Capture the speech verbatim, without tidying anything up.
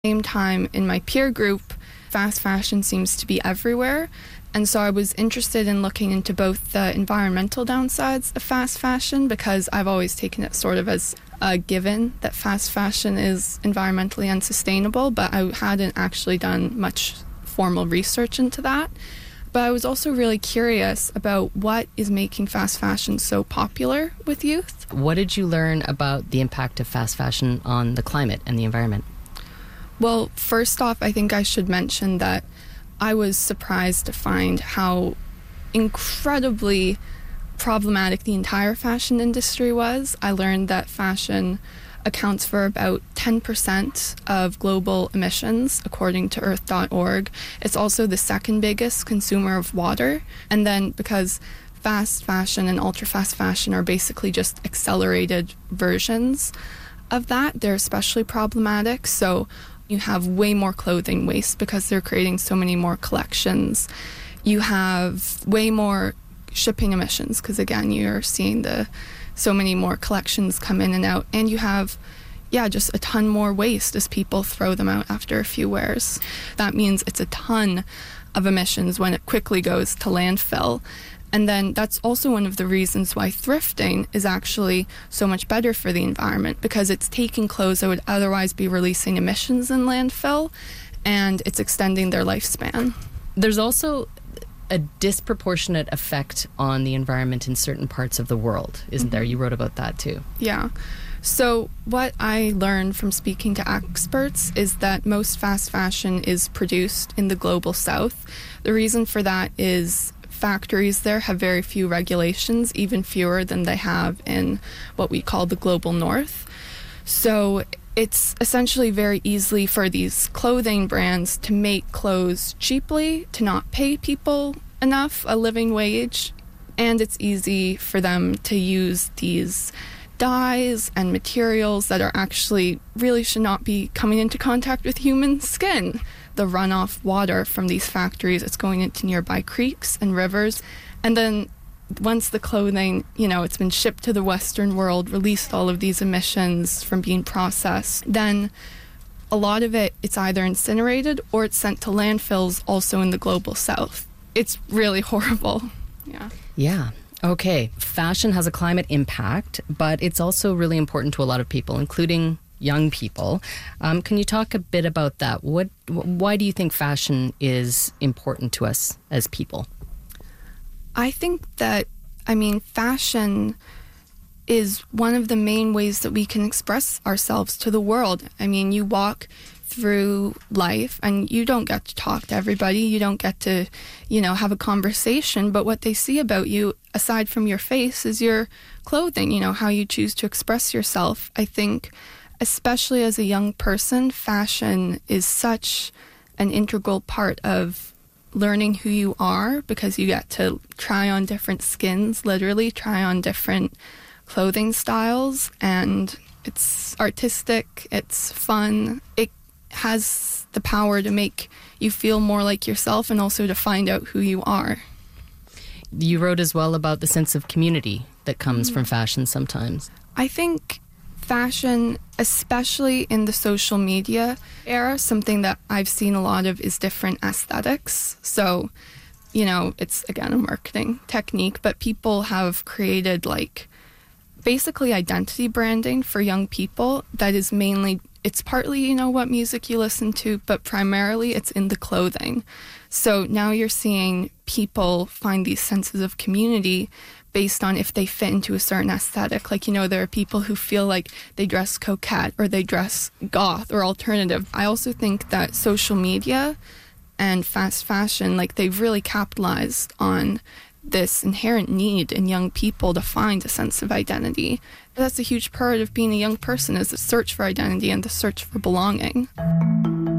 Same time in my peer group, fast fashion seems to be everywhere. And so I was interested in looking into both the environmental downsides of fast fashion, because I've always taken it sort of as a given that fast fashion is environmentally unsustainable, but I hadn't actually done much formal research into that. But I was also really curious about what is making fast fashion so popular with youth. What did you learn about the impact of fast fashion on the climate and the environment? Well, first off, I think I should mention that I was surprised to find how incredibly problematic the entire fashion industry was. I learned that fashion accounts for about ten percent of global emissions, according to earth dot org. It's also the second biggest consumer of water. And then because fast fashion and ultra-fast fashion are basically just accelerated versions of that, they're especially problematic. So you have way more clothing waste because they're creating so many more collections. You have way more shipping emissions because, again, you're seeing the so many more collections come in and out. And you have, yeah, just a ton more waste as people throw them out after a few wears. That means it's a ton of emissions when it quickly goes to landfill. And then that's also one of the reasons why thrifting is actually so much better for the environment, because it's taking clothes that would otherwise be releasing emissions in landfill, and it's extending their lifespan. There's also a disproportionate effect on the environment in certain parts of the world, isn't mm-hmm. there? You wrote about that too. Yeah. So what I learned from speaking to experts is that most fast fashion is produced in the global south. The reason for that is factories there have very few regulations, even fewer than they have in what we call the global north. So it's essentially very easy for these clothing brands to make clothes cheaply, to not pay people enough, a living wage, and it's easy for them to use these dyes and materials that are actually really should not be coming into contact with human skin. The runoff water from these factories, it's going into nearby creeks and rivers. And then once the clothing, you know, it's been shipped to the Western world, released all of these emissions from being processed, then a lot of it, it's either incinerated or it's sent to landfills also in the global south. It's really horrible. Yeah. Yeah. Okay. Fashion has a climate impact, but it's also really important to a lot of people, including young people. Um, can you talk a bit about that? What, why do you think fashion is important to us as people? I think that, I mean, fashion is one of the main ways that we can express ourselves to the world. I mean, you walk through life and you don't get to talk to everybody. You don't get to, you know, have a conversation. But what they see about you, aside from your face, is your clothing, you know, how you choose to express yourself. I think especially as a young person, fashion is such an integral part of learning who you are, because you get to try on different skins, literally try on different clothing styles, and it's artistic, it's fun. It has the power to make you feel more like yourself and also to find out who you are. You wrote as well about the sense of community that comes mm-hmm. from fashion sometimes. I think fashion, especially in the social media era, something that I've seen a lot of is different aesthetics. So, you know, it's, again, a marketing technique, but people have created, like, basically identity branding for young people that is mainly, it's partly, you know, what music you listen to, but primarily it's in the clothing. So now you're seeing people find these senses of community based on if they fit into a certain aesthetic. Like, you know, there are people who feel like they dress coquette or they dress goth or alternative. I also think that social media and fast fashion, like, they've really capitalized on this inherent need in young people to find a sense of identity. That's a huge part of being a young person, is the search for identity and the search for belonging.